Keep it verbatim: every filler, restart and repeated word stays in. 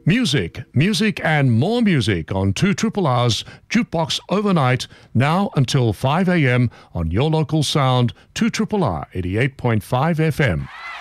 Music, music and more music on two Triple R's Jukebox Overnight, now until five a.m. on your local sound, two Triple R eighty-eight point five F M.